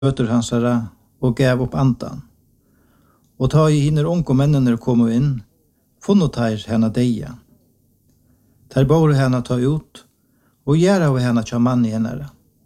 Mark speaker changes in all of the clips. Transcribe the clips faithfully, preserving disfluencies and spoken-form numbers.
Speaker 1: føtter hansara og gav opp andan. Og ta i hinner unge mennene kom inn, funnet her henne deia. Der bor henne ta ut, og gjør av henne tja mann i henne.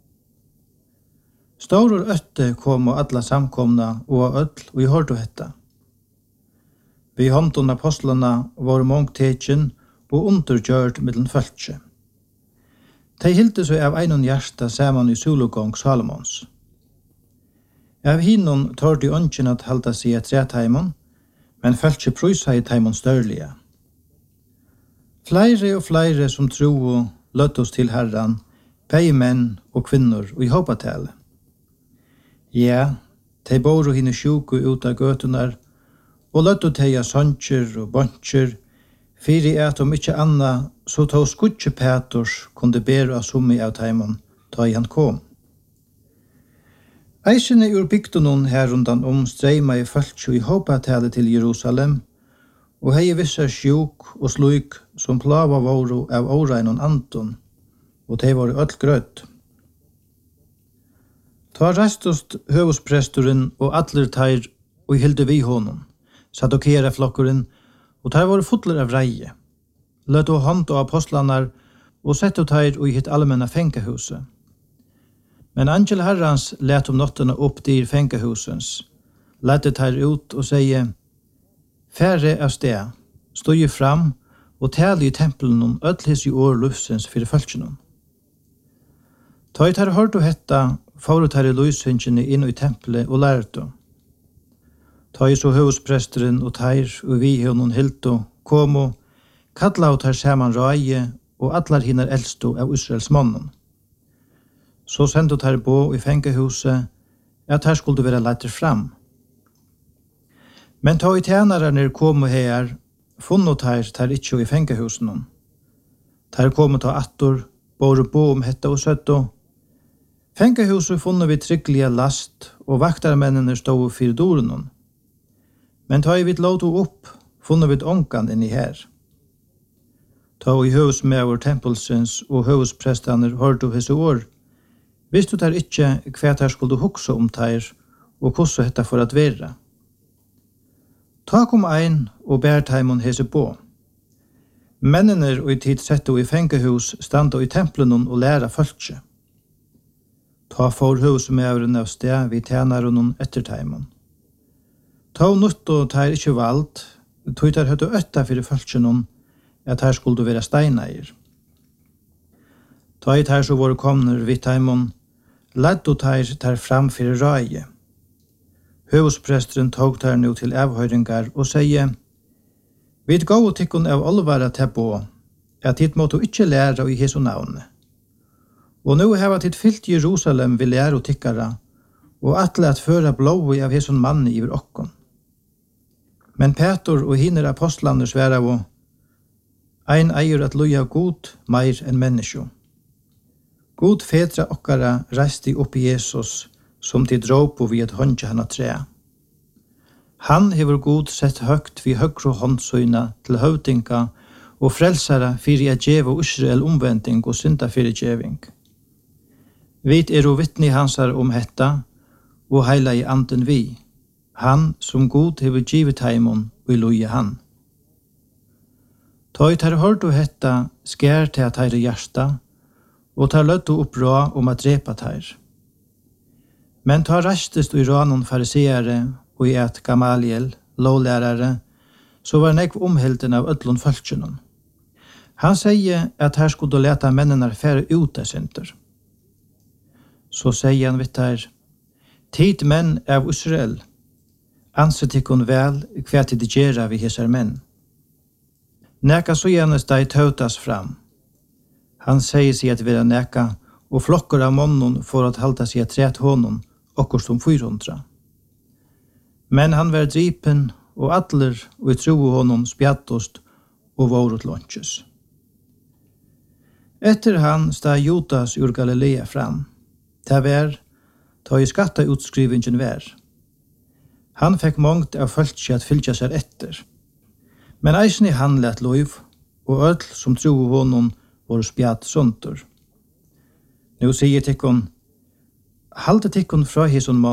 Speaker 1: Stor øtte kom og alla samkomna og ødl, og i hørte hetta. Vi hånden apostlene var mångteken og undergjørt middelen følge. De hilte seg av einon hjärsta saman i sologång Salomons. Av hinnon tar de ønsken at halda seg et tretheimon, men følge prysa i teimon størlige. Flere og flere som tro løtt oss til Herren, begge menn og kvinnor og i håpatale. Ja, de bor og hinne sjuku ut av gøtunar, og løtt å teia søntjer og bøntjer, fyrir at om ikkje anna, så tog skutje Peters kunde bære av summi av teimon, da han kom. Eisene ur bygdunon her rundan om streima i føltsjo i håpatale til Jerusalem, og hei vissa sjuk og sluik som plava våru av åreinon anton, og de var öll grøtt. Ta restost høvuspresturen og atler teir og hilde vi honom, sadokere flokkuren, og teir var fotler av reie. Løtt og hånd og apostlanar, og sett og teir og hitt allmenna fengehuset. Men angel herrans let om nottene opp dyr fengehusens, lette teir ut og seie, færre av sted, stod jo fram og tale i tempelen om ødlis i år lufsens fyrir følsjenom. Ta i teir hørt og hetta, faru teir i lushingene inn i tempelet og lærte. Ta i så høvuspresteren og teir og vi honom hilto, komo, kalla og teir saman røye og atlar hinner eldsto av Israels mannen. Så sendte teir bo i fengehuset at teir skulle være leiter fram. Men ta i tjenarerne kom her, funnet teir teir ikkje i fengehusen. Teir kom ta attor, bor bo om hetta og søtto. Fengehuset funnet vi trygglige last, og vaktarmennene stod fyr dorenon. Men ta i vidt låto opp, funnet vi ångan inni her. Ta i høvusmever tempelsens og høvusprestaner hørte hese år, visste der ikkje hva der skulle hukse om teir, og hvordan hetta for at vera. Ta kom ein og bær teimon hese på. Mennene og i tid sette i fengehus standa i templenon og læra følge. Ta for høvusmeveren av sted vi tjenaronon etter teimon. Ta nutt og teir ikkje vald, tog der høyde øtta fyrir følgenon, at her skulle være steineir. Ta i teir så våre komner vidt teimon, ledd og teir teir fram fyrir røye. Høvuspresteren tog teir nu til avhøyringar og sier, «Vid gå og tikkun av olvara tebbo, at hit måtte ikkje læra i Jesu navne. Og nu heva titt fyllt Jerusalem vil læra og tikkara, og atle at føra blåi av Jesu manni iver okkon. Men Petor og hinner apostlaner sværa og, ein eier at loja god meir enn menneskjo. God fedra okkara reiste opp i Jesus, som til dråpo vid et håndje han av tre. Han hever god sett høgt vid høgro håndsøyna til høvdinga og frelsara fyrir a djeva Israel omvending og synda fyrir djeving. Vit er og vittni hansar om hetta, og heila i anden vi, han som god hever givet heimon og i loja han. Ta i tar hørt og hetta skær til at heire hjärsta, og tar løtt og oppra om at drepa teir. Men ta rastest og i ranon fariseere og i et Gamaliel, lovlærare, så var nekv omhelten av ødlon følgenon. Han sier at her skulle leta mennene fære ut av synder. Så sier han vidt her, tid menn av Israel, anset ikkon vel hva til de gjerra vi hesar menn. Neka så gjennes deg tautas fram. Han sier seg at vera neka, og flokker av månen for at halda seg tret honom, okkur som fyrhundra. Men han var dripen, og atler og i tro honom spjattost og vorot lonches. Etter han stod Judas ur Galilea fram. Det var, ta i skatta utskrivingen var. Han fikk mångt av følge at fylgja seg etter. Men eisen i han lett lov, og öll som tro honom var spjatt sunter. Nu sier tikkon, halda tikkun frá hesum